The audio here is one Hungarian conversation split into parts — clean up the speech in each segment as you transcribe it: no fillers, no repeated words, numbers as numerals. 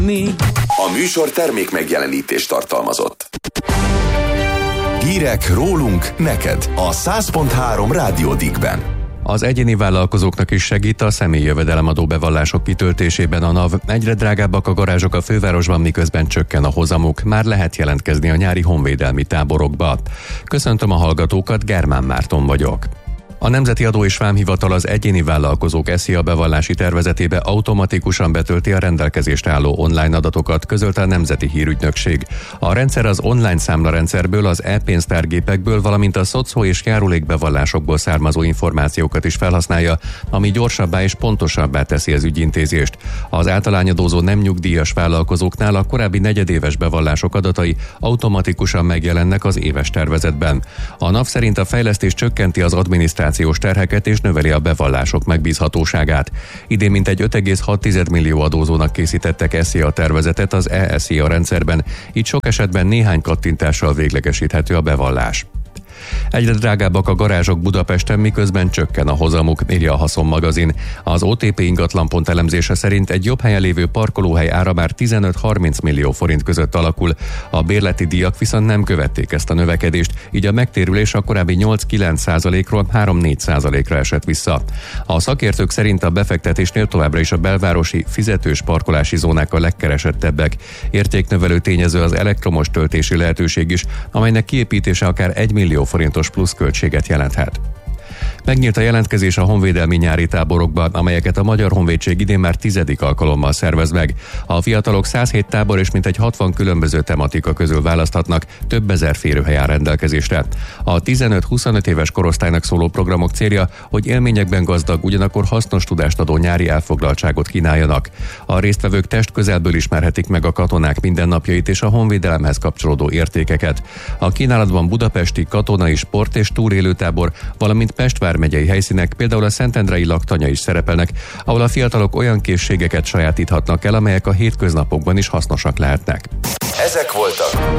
A műsor termék megjelenítést tartalmazott. Hírek rólunk neked a 100.3 Rádió Dickben. Az egyéni vállalkozóknak is segít a személyi jövedelemadó bevallások kitöltésében a NAV. Egyre drágábbak a garázsok a fővárosban, miközben csökken a hozamuk. Már lehet jelentkezni a nyári honvédelmi táborokba. Köszöntöm a hallgatókat, Germán Márton vagyok. A Nemzeti Adó és Vámhivatal az egyéni vállalkozók SZIA bevallási tervezetébe automatikusan betölti a rendelkezésre álló online adatokat, közölte a Nemzeti Hírügynökség. A rendszer az online számlarendszerből, az e-pénztárgépekből, valamint a szocó és járulékbevallásokból származó információkat is felhasználja, ami gyorsabbá és pontosabbá teszi az ügyintézést. Az általányadózó nem nyugdíjas vállalkozóknál a korábbi negyedéves bevallások adatai automatikusan megjelennek az éves tervezetben. A NAV szerint a fejlesztés csökkenti az adminisztrációs terheket és növeli a bevallások megbízhatóságát. Idén mintegy 5,6 millió adózónak készítettek SZIA tervezetet az e-SZIA rendszerben, így sok esetben néhány kattintással véglegesíthető a bevallás. Egyre drágábbak a garázsok Budapesten, miközben csökken a hozamuk, írja a Haszon magazin. Az OTP ingatlanpont elemzése szerint egy jobb helyen lévő parkolóhely ára már 15-30 millió forint között alakul. A bérleti díjak viszont nem követték ezt a növekedést, így a megtérülés a korábbi 8-9%-ról 3-4%-ra esett vissza. A szakértők szerint a befektetésnél továbbra is a belvárosi fizetős parkolási zónák a legkeresettebbek. Értéknövelő tényező az elektromos töltési lehetőség is, amelynek kiépítése akár 1 millió forintos pluszköltséget jelenthet. Megnyílt a jelentkezés a honvédelmi nyári táborokba, amelyeket a Magyar Honvédség idén már 10. alkalommal szervez meg. A fiatalok 107 tábor és mintegy 60 különböző tematika közül választhatnak, több ezer férőhely áll rendelkezésre. A 15-25 éves korosztálynak szóló programok célja, hogy élményekben gazdag, ugyanakkor hasznos tudást adó nyári elfoglaltságot kínáljanak. A résztvevők testközelből ismerhetik meg a katonák mindennapjait és a honvédelemhez kapcsolódó értékeket. A kínálatban budapesti katonai sport és túlélőtábor, valamint Pest vármegyei helyszínek, például a Szentendrei Laktanya is szerepelnek, ahol a fiatalok olyan készségeket sajátíthatnak el, amelyek a hétköznapokban is hasznosak lehetnek. Ezek voltak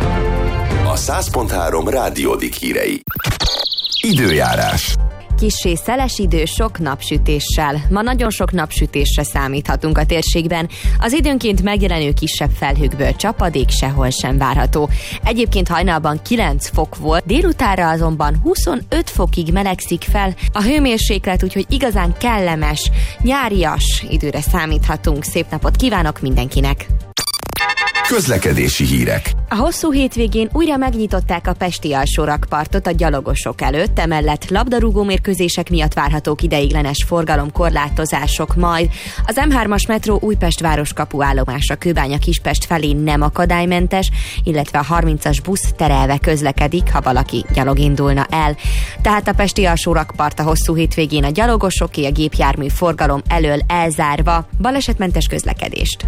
a 100.3 Rádió Dick hírei. Időjárás. Kissé szeles idő, sok napsütéssel. Ma nagyon sok napsütésre számíthatunk a térségben. Az időnként megjelenő kisebb felhőkből csapadék sehol sem várható. Egyébként hajnalban 9 fok volt, délutánra azonban 25 fokig melegszik fel a hőmérséklet, úgyhogy igazán kellemes, nyárias időre számíthatunk. Szép napot kívánok mindenkinek! Közlekedési hírek. A hosszú hétvégén újra megnyitották a pesti alsórakpartot a gyalogosok előtt, emellett labdarúgó mérkőzések miatt várhatók ideiglenes forgalomkorlátozások majd. Az M3-as metró Újpest városkapu állomása Kőbánya-Kispest felé nem akadálymentes, illetve a 30-as busz terelve közlekedik, ha valaki gyalog indulna el. Tehát a pesti alsórakpart a hosszú hétvégén a gyalogosoké, a gépjármű forgalom elől elzárva. Balesetmentes közlekedést.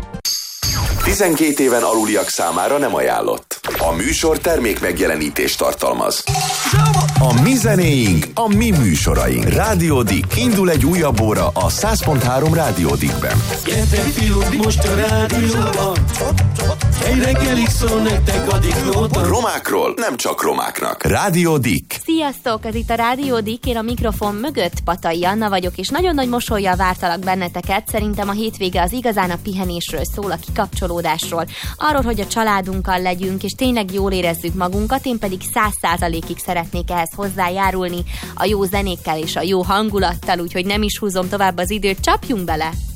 12 éven aluliak számára nem ajánlott. A műsor termék megjelenítést tartalmaz. A mi zenéink, a mi műsoraink. Rádió Dick. Indul egy újabb óra a 100.3 Rádió Dickben. Gyertek fiúk, most a rádióban. Egy reggelig szól nektek a Dicknóta. Romákról nem csak romáknak. Rádió Dick. Sziasztok, ez itt a Rádió Dick, én a mikrofon mögött Patai Anna vagyok, és nagyon nagy mosollyal vártalak benneteket. Szerintem a hétvége az igazán a pihenésről szól, a kikapcsolódásról, arról, hogy a családunkkal legyünk, és tényleg jól érezzük magunkat, én pedig 100%-ig szeretnék ehhez hozzájárulni a jó zenékkel és a jó hangulattal, úgyhogy nem is húzom tovább az időt, csapjunk bele!